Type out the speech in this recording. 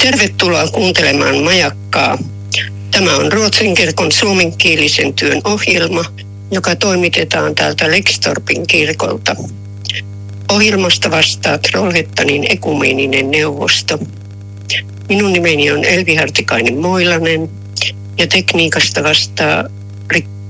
Tervetuloa kuuntelemaan Majakkaa. Tämä on Ruotsin kirkon suomenkielisen työn ohjelma, joka toimitetaan täältä Lextorpin kirkolta. Ohjelmasta vastaa Trollhättanin ekumeeninen neuvosto. Minun nimeni on Elvi Hartikainen-Moilanen ja tekniikasta vastaa Rikka